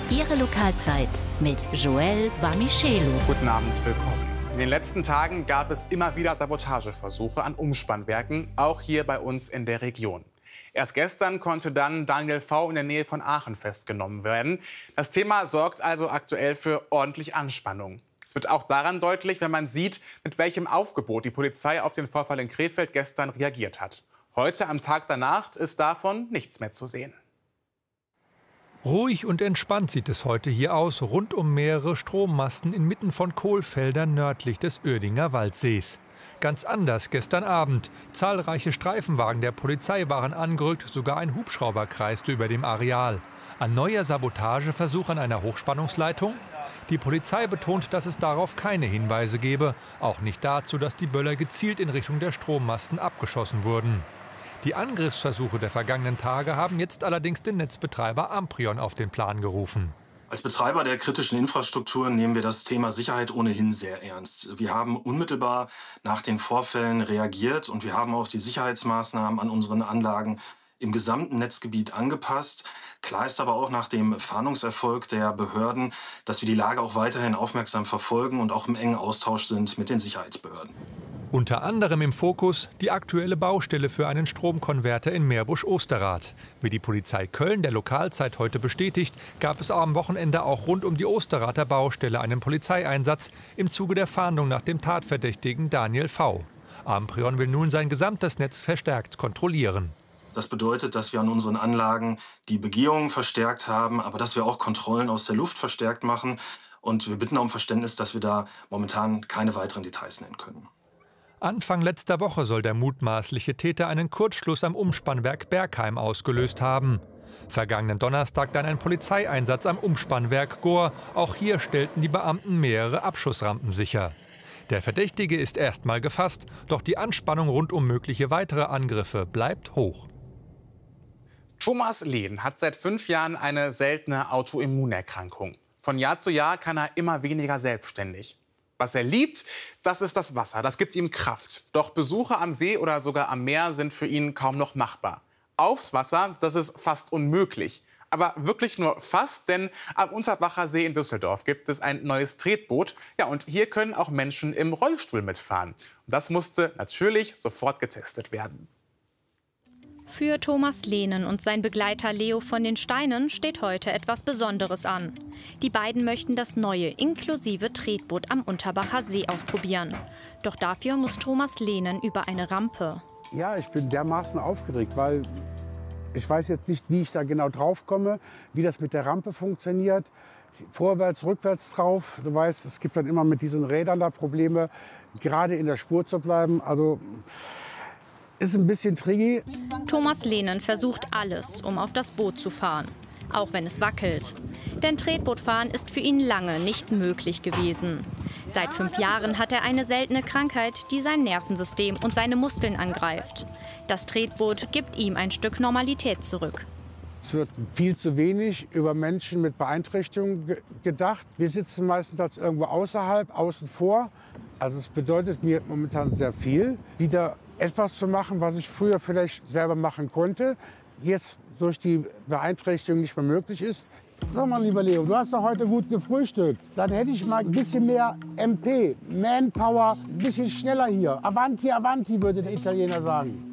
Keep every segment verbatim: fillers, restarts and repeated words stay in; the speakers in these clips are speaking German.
Ihre Lokalzeit mit Joël Bamichelu. Guten Abend, willkommen. In den letzten Tagen gab es immer wieder Sabotageversuche an Umspannwerken, auch hier bei uns in der Region. Erst gestern konnte dann Daniel V. in der Nähe von Aachen festgenommen werden. Das Thema sorgt also aktuell für ordentlich Anspannung. Es wird auch daran deutlich, wenn man sieht, mit welchem Aufgebot die Polizei auf den Vorfall in Krefeld gestern reagiert hat. Heute, am Tag danach, ist davon nichts mehr zu sehen. Ruhig und entspannt sieht es heute hier aus, rund um mehrere Strommasten inmitten von Kohlfeldern nördlich des Uerdinger Waldsees. Ganz anders gestern Abend. Zahlreiche Streifenwagen der Polizei waren angerückt, sogar ein Hubschrauber kreiste über dem Areal. Ein neuer Sabotageversuch an einer Hochspannungsleitung? Die Polizei betont, dass es darauf keine Hinweise gebe, auch nicht dazu, dass die Böller gezielt in Richtung der Strommasten abgeschossen wurden. Die Angriffsversuche der vergangenen Tage haben jetzt allerdings den Netzbetreiber Amprion auf den Plan gerufen. Als Betreiber der kritischen Infrastruktur nehmen wir das Thema Sicherheit ohnehin sehr ernst. Wir haben unmittelbar nach den Vorfällen reagiert und wir haben auch die Sicherheitsmaßnahmen an unseren Anlagen im gesamten Netzgebiet angepasst. Klar ist aber auch nach dem Fahndungserfolg der Behörden, dass wir die Lage auch weiterhin aufmerksam verfolgen und auch im engen Austausch sind mit den Sicherheitsbehörden. Unter anderem im Fokus die aktuelle Baustelle für einen Stromkonverter in Meerbusch-Osterrath. Wie die Polizei Köln der Lokalzeit heute bestätigt, gab es am Wochenende auch rund um die Osterrather Baustelle einen Polizeieinsatz im Zuge der Fahndung nach dem Tatverdächtigen Daniel V. Amprion will nun sein gesamtes Netz verstärkt kontrollieren. Das bedeutet, dass wir an unseren Anlagen die Begehungen verstärkt haben, aber dass wir auch Kontrollen aus der Luft verstärkt machen. Und wir bitten um Verständnis, dass wir da momentan keine weiteren Details nennen können. Anfang letzter Woche soll der mutmaßliche Täter einen Kurzschluss am Umspannwerk Bergheim ausgelöst haben. Vergangenen Donnerstag dann ein Polizeieinsatz am Umspannwerk Gohr. Auch hier stellten die Beamten mehrere Abschussrampen sicher. Der Verdächtige ist erstmal gefasst, doch die Anspannung rund um mögliche weitere Angriffe bleibt hoch. Thomas Lehn hat seit fünf Jahren eine seltene Autoimmunerkrankung. Von Jahr zu Jahr kann er immer weniger selbstständig. Was er liebt, das ist das Wasser. Das gibt ihm Kraft. Doch Besuche am See oder sogar am Meer sind für ihn kaum noch machbar. Aufs Wasser, das ist fast unmöglich. Aber wirklich nur fast, denn am Unterbacher See in Düsseldorf gibt es ein neues Tretboot. Ja, und hier können auch Menschen im Rollstuhl mitfahren. Und das musste natürlich sofort getestet werden. Für Thomas Lehnen und sein Begleiter Leo von den Steinen steht heute etwas Besonderes an. Die beiden möchten das neue, inklusive Tretboot am Unterbacher See ausprobieren. Doch dafür muss Thomas Lehnen über eine Rampe. Ja, ich bin dermaßen aufgeregt, weil ich weiß jetzt nicht, wie ich da genau drauf komme, wie das mit der Rampe funktioniert. Vorwärts, rückwärts drauf. Du weißt, es gibt dann immer mit diesen Rädern da Probleme, gerade in der Spur zu bleiben. Also ist ein bisschen tricky. Thomas Lehnen versucht alles, um auf das Boot zu fahren, auch wenn es wackelt. Denn Tretbootfahren ist für ihn lange nicht möglich gewesen. Seit fünf Jahren hat er eine seltene Krankheit, die sein Nervensystem und seine Muskeln angreift. Das Tretboot gibt ihm ein Stück Normalität zurück. Es wird viel zu wenig über Menschen mit Beeinträchtigungen ge gedacht. Wir sitzen meistens als irgendwo außerhalb, außen vor. Also es bedeutet mir momentan sehr viel, wieder etwas zu machen, was ich früher vielleicht selber machen konnte, jetzt durch die Beeinträchtigung nicht mehr möglich ist. Sag mal, lieber Leo, du hast doch heute gut gefrühstückt. Dann hätte ich mal ein bisschen mehr M P, Manpower, ein bisschen schneller hier. Avanti, avanti, würde der Italiener sagen.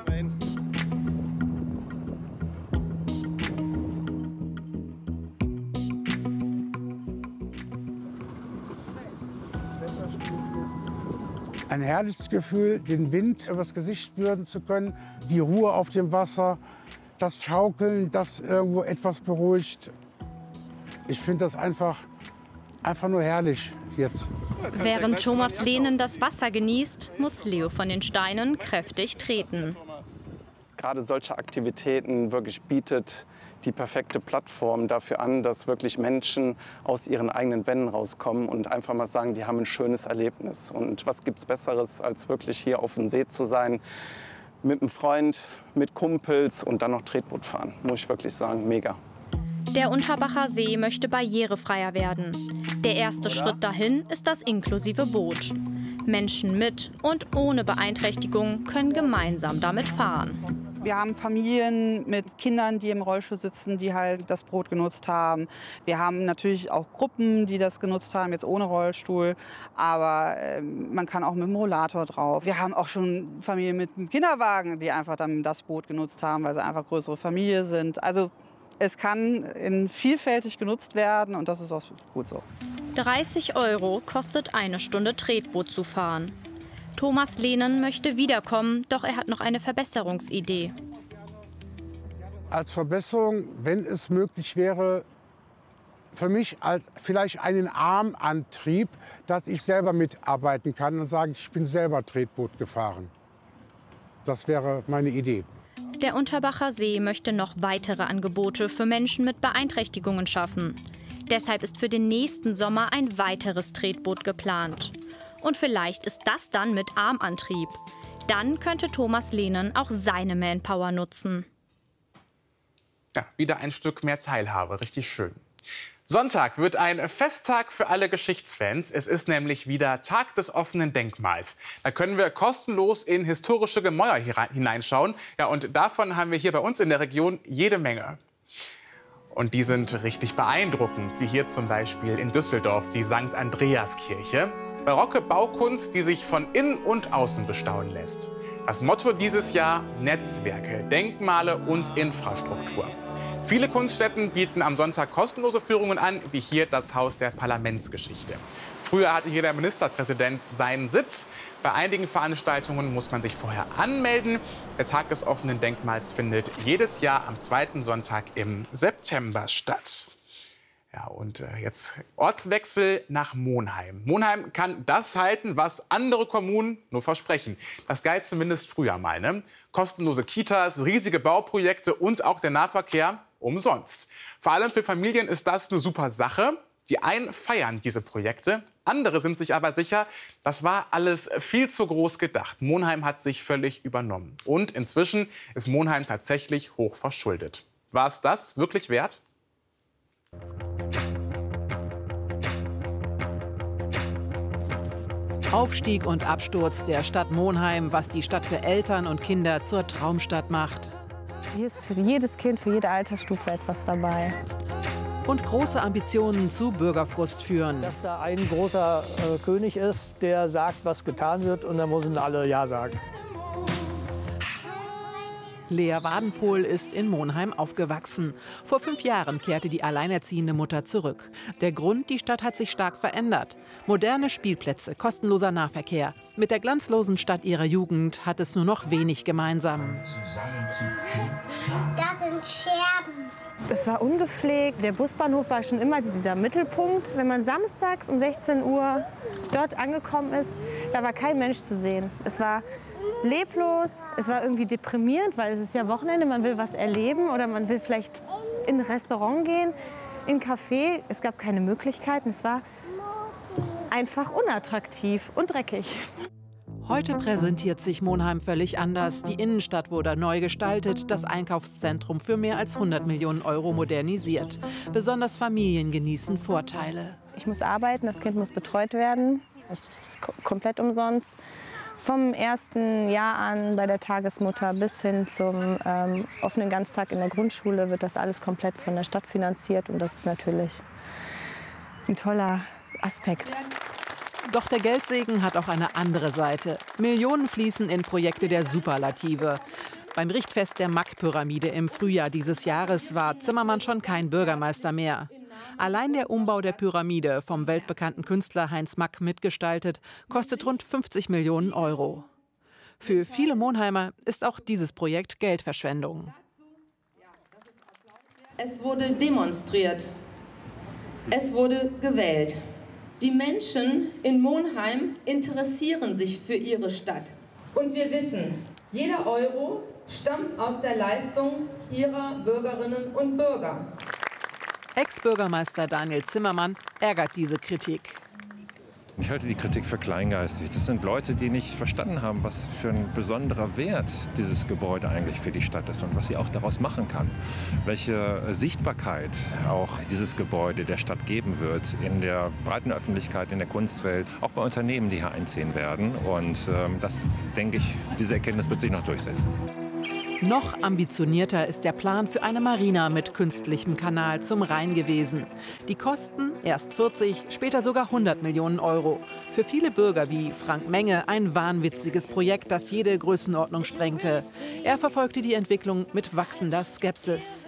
Ein herrliches Gefühl, den Wind übers Gesicht spüren zu können, die Ruhe auf dem Wasser, das Schaukeln, das irgendwo etwas beruhigt. Ich finde das einfach, einfach nur herrlich jetzt. Während Thomas Lehnen das Wasser genießt, muss Leo von den Steinen kräftig treten. Gerade solche Aktivitäten wirklich bietet die perfekte Plattform dafür an, dass wirklich Menschen aus ihren eigenen Wänden rauskommen und einfach mal sagen, die haben ein schönes Erlebnis. Und was gibt's Besseres, als wirklich hier auf dem See zu sein, mit einem Freund, mit Kumpels und dann noch Tretboot fahren. Muss ich wirklich sagen, mega. Der Unterbacher See möchte barrierefreier werden. Der erste Oder? Schritt dahin ist das inklusive Boot. Menschen mit und ohne Beeinträchtigung können gemeinsam damit fahren. Wir haben Familien mit Kindern, die im Rollstuhl sitzen, die halt das Brot genutzt haben. Wir haben natürlich auch Gruppen, die das genutzt haben, jetzt ohne Rollstuhl. Aber äh, man kann auch mit dem Rollator drauf. Wir haben auch schon Familien mit einem Kinderwagen, die einfach dann das Boot genutzt haben, weil sie einfach größere Familie sind. Also es kann in vielfältig genutzt werden und das ist auch gut so. dreißig Euro kostet eine Stunde Tretboot zu fahren. Thomas Lehnen möchte wiederkommen, doch er hat noch eine Verbesserungsidee. Als Verbesserung, wenn es möglich wäre, für mich als vielleicht einen Armantrieb, dass ich selber mitarbeiten kann und sage, ich bin selber Tretboot gefahren. Das wäre meine Idee. Der Unterbacher See möchte noch weitere Angebote für Menschen mit Beeinträchtigungen schaffen. Deshalb ist für den nächsten Sommer ein weiteres Tretboot geplant. Und vielleicht ist das dann mit Armantrieb. Dann könnte Thomas Lehnen auch seine Manpower nutzen. Ja, wieder ein Stück mehr Teilhabe, richtig schön. Sonntag wird ein Festtag für alle Geschichtsfans. Es ist nämlich wieder Tag des offenen Denkmals. Da können wir kostenlos in historische Gemäuer hineinschauen. Ja, und davon haben wir hier bei uns in der Region jede Menge. Und die sind richtig beeindruckend, wie hier zum Beispiel in Düsseldorf die Sankt Andreaskirche. Barocke Baukunst, die sich von innen und außen bestaunen lässt. Das Motto dieses Jahr: Netzwerke, Denkmale und Infrastruktur. Viele Kunststätten bieten am Sonntag kostenlose Führungen an, wie hier das Haus der Parlamentsgeschichte. Früher hatte hier der Ministerpräsident seinen Sitz. Bei einigen Veranstaltungen muss man sich vorher anmelden. Der Tag des offenen Denkmals findet jedes Jahr am zweiten Sonntag im September statt. Ja, und äh, jetzt Ortswechsel nach Monheim. Monheim kann das halten, was andere Kommunen nur versprechen. Das galt zumindest früher mal, ne? Kostenlose Kitas, riesige Bauprojekte und auch der Nahverkehr umsonst. Vor allem für Familien ist das eine super Sache. Die einen feiern diese Projekte, andere sind sich aber sicher, das war alles viel zu groß gedacht. Monheim hat sich völlig übernommen. Und inzwischen ist Monheim tatsächlich hoch verschuldet. War es das wirklich wert? Aufstieg und Absturz der Stadt Monheim, was die Stadt für Eltern und Kinder zur Traumstadt macht. Hier ist für jedes Kind, für jede Altersstufe etwas dabei. Und große Ambitionen zu Bürgerfrust führen. Dass da ein großer äh, König ist, der sagt, was getan wird, und dann müssen alle Ja sagen. Lea Wadenpohl ist in Monheim aufgewachsen. Vor fünf Jahren kehrte die alleinerziehende Mutter zurück. Der Grund: die Stadt hat sich stark verändert. Moderne Spielplätze, kostenloser Nahverkehr. Mit der glanzlosen Stadt ihrer Jugend hat es nur noch wenig gemeinsam. Da sind Scherben. Es war ungepflegt. Der Busbahnhof war schon immer dieser Mittelpunkt. Wenn man samstags um sechzehn Uhr dort angekommen ist, da war kein Mensch zu sehen. Es war leblos, es war irgendwie deprimierend, weil es ist ja Wochenende, man will was erleben oder man will vielleicht in ein Restaurant gehen, in ein Café. Es gab keine Möglichkeiten, es war einfach unattraktiv und dreckig. Heute präsentiert sich Monheim völlig anders. Die Innenstadt wurde neu gestaltet, das Einkaufszentrum für mehr als hundert Millionen Euro modernisiert. Besonders Familien genießen Vorteile. Ich muss arbeiten, das Kind muss betreut werden, es ist komplett umsonst. Vom ersten Jahr an bei der Tagesmutter bis hin zum ähm, offenen Ganztag in der Grundschule wird das alles komplett von der Stadt finanziert. Und das ist natürlich ein toller Aspekt. Doch der Geldsegen hat auch eine andere Seite. Millionen fließen in Projekte der Superlative. Beim Richtfest der Mack-Pyramide im Frühjahr dieses Jahres war Zimmermann schon kein Bürgermeister mehr. Allein der Umbau der Pyramide, vom weltbekannten Künstler Heinz Mack mitgestaltet, kostet rund fünfzig Millionen Euro. Für viele Monheimer ist auch dieses Projekt Geldverschwendung. Es wurde demonstriert. Es wurde gewählt. Die Menschen in Monheim interessieren sich für ihre Stadt. Und wir wissen, jeder Euro stammt aus der Leistung ihrer Bürgerinnen und Bürger. Ex-Bürgermeister Daniel Zimmermann ärgert diese Kritik. Ich halte die Kritik für kleingeistig. Das sind Leute, die nicht verstanden haben, was für ein besonderer Wert dieses Gebäude eigentlich für die Stadt ist und was sie auch daraus machen kann. Welche Sichtbarkeit auch dieses Gebäude der Stadt geben wird in der breiten Öffentlichkeit, in der Kunstwelt, auch bei Unternehmen, die hier einziehen werden. Und ähm, das, denke ich, diese Erkenntnis wird sich noch durchsetzen. Noch ambitionierter ist der Plan für eine Marina mit künstlichem Kanal zum Rhein gewesen. Die Kosten erst vierzig, später sogar hundert Millionen Euro. Für viele Bürger wie Frank Menge ein wahnwitziges Projekt, das jede Größenordnung sprengte. Er verfolgte die Entwicklung mit wachsender Skepsis.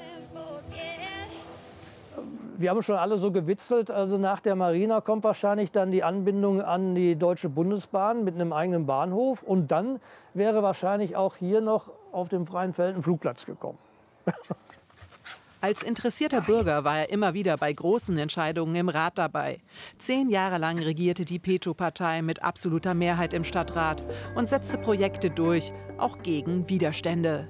Wir haben schon alle so gewitzelt, also nach der Marina kommt wahrscheinlich dann die Anbindung an die Deutsche Bundesbahn mit einem eigenen Bahnhof. Und dann wäre wahrscheinlich auch hier noch auf dem freien Feld ein Flugplatz gekommen. Als interessierter Bürger war er immer wieder bei großen Entscheidungen im Rat dabei. Zehn Jahre lang regierte die Peto-Partei mit absoluter Mehrheit im Stadtrat und setzte Projekte durch, auch gegen Widerstände.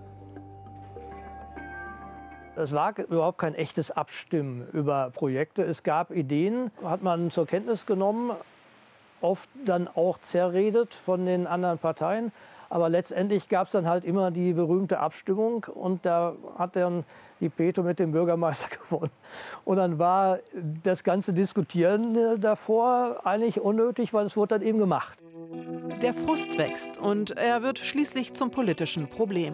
Es war überhaupt kein echtes Abstimmen über Projekte. Es gab Ideen, hat man zur Kenntnis genommen, oft dann auch zerredet von den anderen Parteien. Aber letztendlich gab es dann halt immer die berühmte Abstimmung und da hat dann die Peto mit dem Bürgermeister gewonnen. Und dann war das ganze Diskutieren davor eigentlich unnötig, weil es wurde dann eben gemacht. Der Frust wächst und er wird schließlich zum politischen Problem.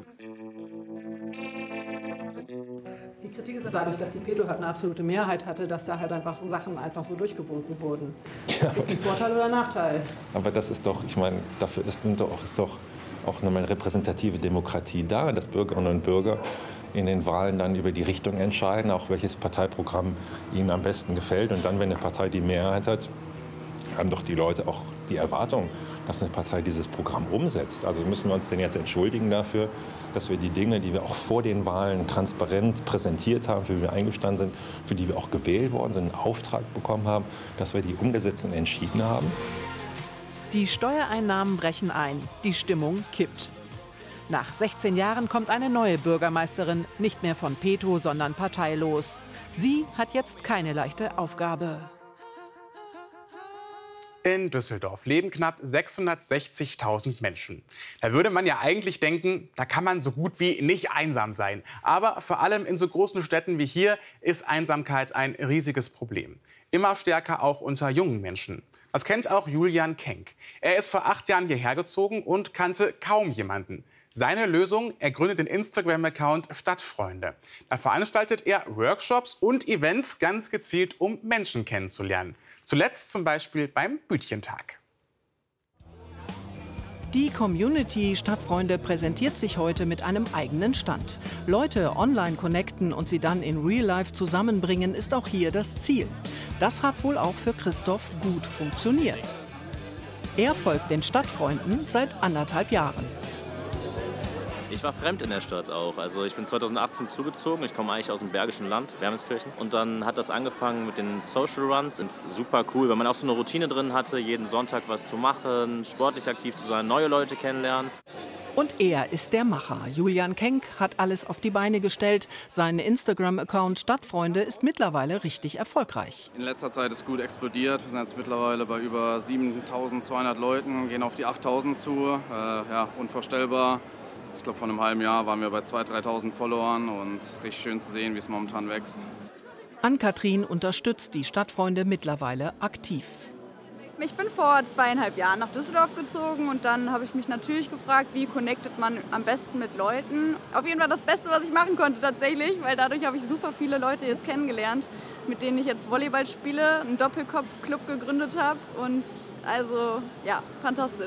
Die Kritik ist dadurch, dass die Peto halt eine absolute Mehrheit hatte, dass da halt einfach Sachen einfach so durchgewunken wurden. Ja, ist das ein Vorteil oder ein Nachteil? Aber das ist doch, ich meine, dafür ist doch, ist doch auch eine repräsentative Demokratie da, dass Bürgerinnen und Bürger in den Wahlen dann über die Richtung entscheiden, auch welches Parteiprogramm ihnen am besten gefällt. Und dann, wenn eine Partei die Mehrheit hat, haben doch die Leute auch die Erwartung, dass eine Partei dieses Programm umsetzt. Also müssen wir uns denn jetzt entschuldigen dafür, dass wir die Dinge, die wir auch vor den Wahlen transparent präsentiert haben, für die wir eingestanden sind, für die wir auch gewählt worden sind, einen Auftrag bekommen haben, dass wir die umgesetzt und entschieden haben? Die Steuereinnahmen brechen ein, die Stimmung kippt. Nach sechzehn Jahren kommt eine neue Bürgermeisterin, nicht mehr von Peto, sondern parteilos. Sie hat jetzt keine leichte Aufgabe. In Düsseldorf leben knapp sechshundertsechzigtausend Menschen. Da würde man ja eigentlich denken, da kann man so gut wie nicht einsam sein. Aber vor allem in so großen Städten wie hier ist Einsamkeit ein riesiges Problem. Immer stärker auch unter jungen Menschen. Das kennt auch Julian Kenk. Er ist vor acht Jahren hierher gezogen und kannte kaum jemanden. Seine Lösung, er gründet den Instagram-Account Stadtfreunde. Da veranstaltet er Workshops und Events ganz gezielt, um Menschen kennenzulernen. Zuletzt zum Beispiel beim Bütchentag. Die Community Stadtfreunde präsentiert sich heute mit einem eigenen Stand. Leute online connecten und sie dann in Real Life zusammenbringen, ist auch hier das Ziel. Das hat wohl auch für Christoph gut funktioniert. Er folgt den Stadtfreunden seit anderthalb Jahren. Ich war fremd in der Stadt auch. Also ich bin zweitausendachtzehn zugezogen. Ich komme eigentlich aus dem Bergischen Land, Wermelskirchen. Und dann hat das angefangen mit den Social Runs. Sind super cool, weil man auch so eine Routine drin hatte, jeden Sonntag was zu machen, sportlich aktiv zu sein, neue Leute kennenlernen. Und er ist der Macher. Julian Kenk hat alles auf die Beine gestellt. Sein Instagram-Account Stadtfreunde ist mittlerweile richtig erfolgreich. In letzter Zeit ist gut explodiert. Wir sind jetzt mittlerweile bei über siebentausendzweihundert Leuten, gehen auf die achttausend zu. Äh, ja, unvorstellbar. Ich glaube, vor einem halben Jahr waren wir bei zweitausend, dreitausend Followern und richtig schön zu sehen, wie es momentan wächst. Ann-Kathrin unterstützt die Stadtfreunde mittlerweile aktiv. Ich bin vor zweieinhalb Jahren nach Düsseldorf gezogen und dann habe ich mich natürlich gefragt, wie connectet man am besten mit Leuten. Auf jeden Fall das Beste, was ich machen konnte tatsächlich, weil dadurch habe ich super viele Leute jetzt kennengelernt, mit denen ich jetzt Volleyball spiele, einen Doppelkopf-Club gegründet habe und also ja, fantastisch.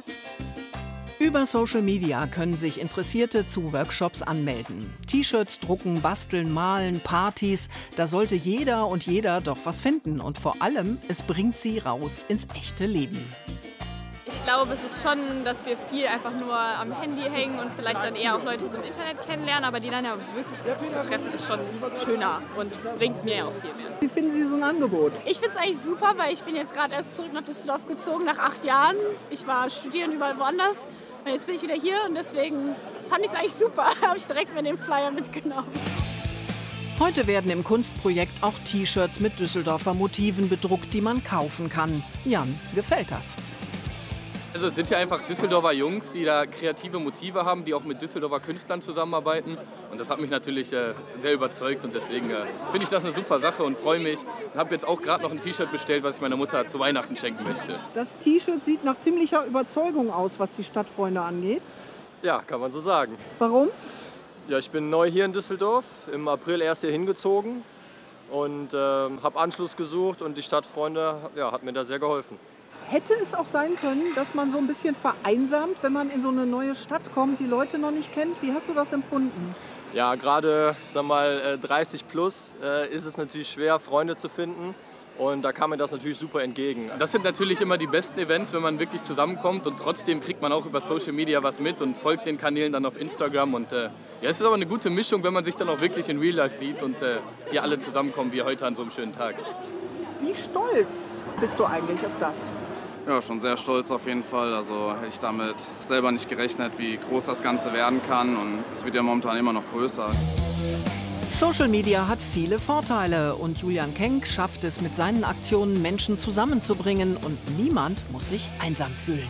Über Social Media können sich Interessierte zu Workshops anmelden. T-Shirts drucken, basteln, malen, Partys. Da sollte jeder und jeder doch was finden. Und vor allem, es bringt sie raus ins echte Leben. Ich glaube, es ist schon, dass wir viel einfach nur am Handy hängen und vielleicht dann eher auch Leute so im Internet kennenlernen. Aber die dann ja wirklich zu treffen, ist schon schöner und bringt mir ja auch viel mehr. Wie finden Sie so ein Angebot? Ich finde es eigentlich super, weil ich bin jetzt gerade erst zurück nach Düsseldorf gezogen, nach acht Jahren. Ich war studieren überall woanders. Und jetzt bin ich wieder hier und deswegen fand ich es eigentlich super. Da habe ich direkt mir den Flyer mitgenommen. Heute werden im Kunstprojekt auch T-Shirts mit Düsseldorfer Motiven bedruckt, die man kaufen kann. Jan gefällt das. Also es sind ja einfach Düsseldorfer Jungs, die da kreative Motive haben, die auch mit Düsseldorfer Künstlern zusammenarbeiten. Und das hat mich natürlich äh, sehr überzeugt und deswegen äh, finde ich das eine super Sache und freue mich. Und habe jetzt auch gerade noch ein T-Shirt bestellt, was ich meiner Mutter zu Weihnachten schenken möchte. Das T-Shirt sieht nach ziemlicher Überzeugung aus, was die Stadtfreunde angeht. Ja, kann man so sagen. Warum? Ja, ich bin neu hier in Düsseldorf, im April erst hier hingezogen und äh, habe Anschluss gesucht und die Stadtfreunde ja, hat mir da sehr geholfen. Hätte es auch sein können, dass man so ein bisschen vereinsamt, wenn man in so eine neue Stadt kommt, die Leute noch nicht kennt? Wie hast du das empfunden? Ja, gerade sag mal, dreißig plus äh, ist es natürlich schwer, Freunde zu finden. Und da kam mir das natürlich super entgegen. Das sind natürlich immer die besten Events, wenn man wirklich zusammenkommt. Und trotzdem kriegt man auch über Social Media was mit und folgt den Kanälen dann auf Instagram. Und äh, ja, es ist aber eine gute Mischung, wenn man sich dann auch wirklich in Real Life sieht und äh, die alle zusammenkommen wie heute an so einem schönen Tag. Wie stolz bist du eigentlich auf das? Ja, schon sehr stolz auf jeden Fall. Also hätte ich damit selber nicht gerechnet, wie groß das Ganze werden kann. Und es wird ja momentan immer noch größer. Social Media hat viele Vorteile und Julian Kenk schafft es mit seinen Aktionen, Menschen zusammenzubringen und niemand muss sich einsam fühlen.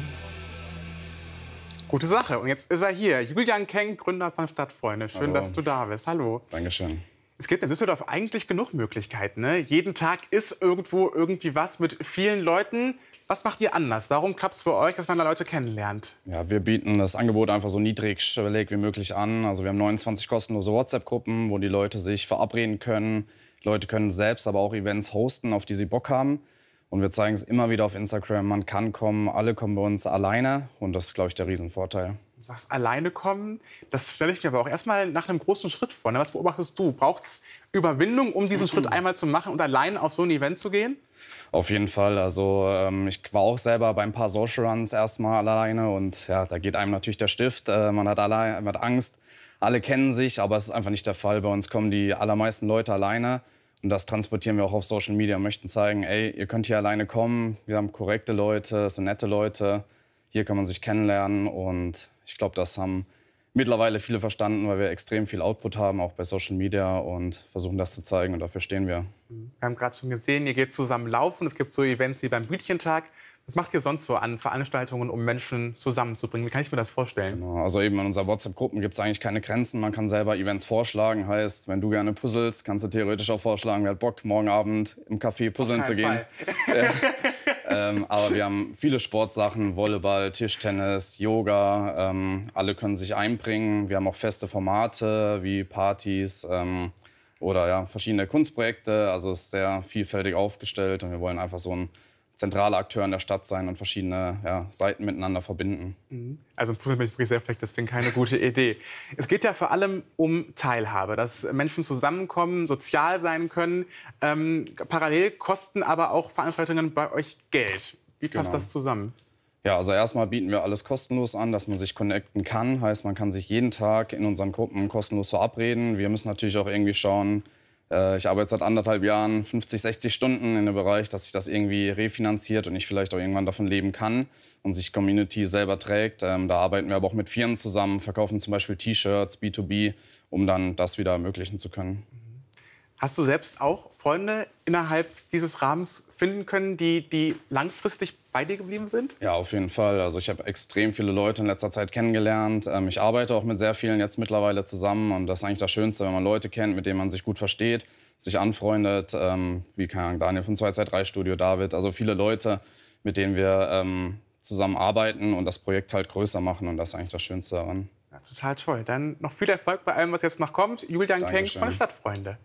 Gute Sache. Und jetzt ist er hier. Julian Kenk, Gründer von Stadtfreunde. Schön, Hallo. dass du da bist. Hallo. Dankeschön. Es gibt in Düsseldorf eigentlich genug Möglichkeiten. Ne? Jeden Tag ist irgendwo irgendwie was mit vielen Leuten. Was macht ihr anders? Warum klappt es bei euch, dass man da Leute kennenlernt? Ja, wir bieten das Angebot einfach so niedrigschwellig wie möglich an. Also wir haben neunundzwanzig kostenlose WhatsApp-Gruppen, wo die Leute sich verabreden können. Die Leute können selbst aber auch Events hosten, auf die sie Bock haben. Und wir zeigen es immer wieder auf Instagram. Man kann kommen, alle kommen bei uns alleine. Und das ist, glaube ich, der Riesenvorteil. Du sagst, alleine kommen, das stelle ich mir aber auch erstmal nach einem großen Schritt vor. Was beobachtest du? Braucht es Überwindung, um diesen Schritt einmal zu machen und allein auf so ein Event zu gehen? Auf jeden Fall. Also ähm, ich war auch selber bei ein paar Social Runs erstmal alleine. Und ja, da geht einem natürlich der Stift. Äh, man hat, alle, man hat Angst. Alle kennen sich, aber es ist einfach nicht der Fall. Bei uns kommen die allermeisten Leute alleine. Und das transportieren wir auch auf Social Media. Wir möchten zeigen, ey, ihr könnt hier alleine kommen. Wir haben korrekte Leute, es sind nette Leute. Hier kann man sich kennenlernen. Und ich glaube, das haben mittlerweile viele verstanden, weil wir extrem viel Output haben, auch bei Social Media, und versuchen das zu zeigen. Und dafür stehen wir. Wir haben gerade schon gesehen, ihr geht zusammen laufen. Es gibt so Events wie beim Bütchentag. Was macht ihr sonst so an Veranstaltungen, um Menschen zusammenzubringen? Wie kann ich mir das vorstellen? Genau, also eben in unseren WhatsApp-Gruppen gibt es eigentlich keine Grenzen. Man kann selber Events vorschlagen. Heißt, wenn du gerne puzzelst, kannst du theoretisch auch vorschlagen, wer hat Bock, morgen Abend im Café puzzeln zu gehen. Ja. ähm, aber wir haben viele Sportsachen, Volleyball, Tischtennis, Yoga. Ähm, alle können sich einbringen. Wir haben auch feste Formate wie Partys ähm, oder ja, verschiedene Kunstprojekte. Also es ist sehr vielfältig aufgestellt und wir wollen einfach so ein zentraler Akteur in der Stadt sein und verschiedene ja, Seiten miteinander verbinden. Also im Puzzle bin ich wirklich sehr vielleicht deswegen keine gute Idee. Es geht ja vor allem um Teilhabe, dass Menschen zusammenkommen, sozial sein können. Ähm, parallel kosten aber auch Veranstaltungen bei euch Geld. Wie passt Genau. das zusammen? Ja, also erstmal bieten wir alles kostenlos an, dass man sich connecten kann. Heißt, man kann sich jeden Tag in unseren Gruppen kostenlos verabreden. Wir müssen natürlich auch irgendwie schauen, ich arbeite seit anderthalb Jahren fünfzig, sechzig Stunden in dem Bereich, dass sich das irgendwie refinanziert und ich vielleicht auch irgendwann davon leben kann und sich Community selber trägt. Ähm, da arbeiten wir aber auch mit Firmen zusammen, verkaufen zum Beispiel T-Shirts, B zwei B, um dann das wieder ermöglichen zu können. Hast du selbst auch Freunde innerhalb dieses Rahmens finden können, die, die langfristig bei dir geblieben sind? Ja, auf jeden Fall. Also ich habe extrem viele Leute in letzter Zeit kennengelernt. Ähm, ich arbeite auch mit sehr vielen jetzt mittlerweile zusammen. Und das ist eigentlich das Schönste, wenn man Leute kennt, mit denen man sich gut versteht, sich anfreundet. Ähm, wie keine Ahnung, Daniel vom zwei zwei drei Studio, David. Also viele Leute, mit denen wir ähm, zusammen arbeiten und das Projekt halt größer machen. Und das ist eigentlich das Schönste daran. Ja, total toll. Dann noch viel Erfolg bei allem, was jetzt noch kommt. Julian Kenk von Stadtfreunde.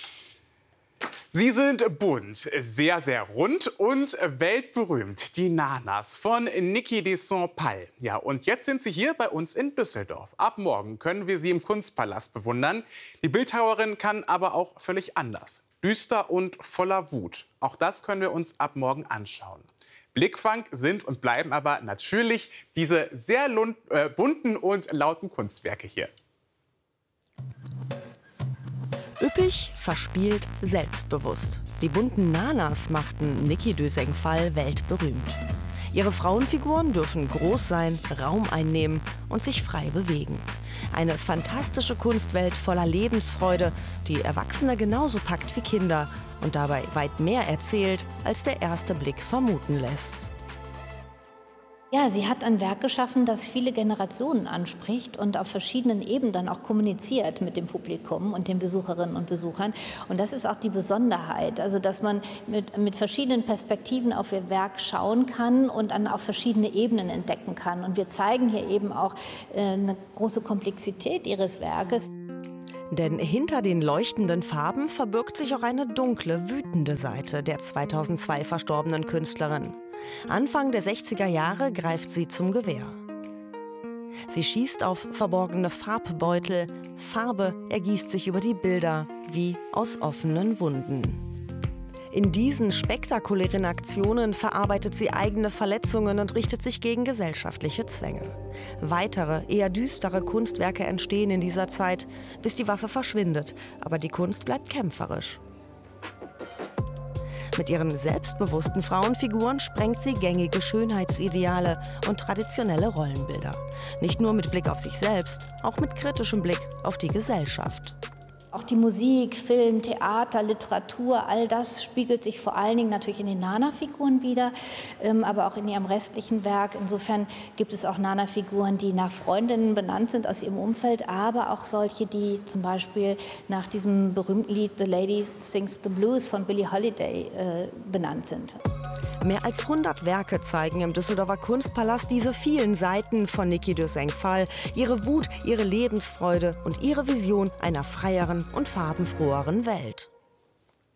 Sie sind bunt, sehr, sehr rund und weltberühmt. Die Nanas von Niki de Saint-Pal. Ja, und jetzt sind sie hier bei uns in Düsseldorf. Ab morgen können wir sie im Kunstpalast bewundern. Die Bildhauerin kann aber auch völlig anders. Düster und voller Wut. Auch das können wir uns ab morgen anschauen. Blickfang sind und bleiben aber natürlich diese sehr äh, bunten und lauten Kunstwerke hier. Üppig, verspielt, selbstbewusst. Die bunten Nanas machten Niki de Saint-Pal weltberühmt. Ihre Frauenfiguren dürfen groß sein, Raum einnehmen und sich frei bewegen. Eine fantastische Kunstwelt voller Lebensfreude, die Erwachsene genauso packt wie Kinder und dabei weit mehr erzählt, als der erste Blick vermuten lässt. Ja, sie hat ein Werk geschaffen, das viele Generationen anspricht und auf verschiedenen Ebenen dann auch kommuniziert mit dem Publikum und den Besucherinnen und Besuchern. Und das ist auch die Besonderheit, also dass man mit, mit verschiedenen Perspektiven auf ihr Werk schauen kann und dann auf verschiedene Ebenen entdecken kann. Und wir zeigen hier eben auch äh, eine große Komplexität ihres Werkes. Denn hinter den leuchtenden Farben verbirgt sich auch eine dunkle, wütende Seite der zweitausendzwei verstorbenen Künstlerin. Anfang der sechziger Jahre greift sie zum Gewehr. Sie schießt auf verborgene Farbbeutel. Farbe ergießt sich über die Bilder wie aus offenen Wunden. In diesen spektakulären Aktionen verarbeitet sie eigene Verletzungen und richtet sich gegen gesellschaftliche Zwänge. Weitere, eher düstere Kunstwerke entstehen in dieser Zeit, bis die Waffe verschwindet. Aber die Kunst bleibt kämpferisch. Mit ihren selbstbewussten Frauenfiguren sprengt sie gängige Schönheitsideale und traditionelle Rollenbilder. Nicht nur mit Blick auf sich selbst, auch mit kritischem Blick auf die Gesellschaft. Auch die Musik, Film, Theater, Literatur, all das spiegelt sich vor allen Dingen natürlich in den Nana-Figuren wider, ähm, aber auch in ihrem restlichen Werk. Insofern gibt es auch Nana-Figuren, die nach Freundinnen benannt sind aus ihrem Umfeld, aber auch solche, die zum Beispiel nach diesem berühmten Lied The Lady Sings the Blues von Billie Holiday äh, benannt sind. Mehr als hundert Werke zeigen im Düsseldorfer Kunstpalast diese vielen Seiten von Niki de Sengfall, ihre Wut, ihre Lebensfreude und ihre Vision einer freieren und farbenfroheren Welt.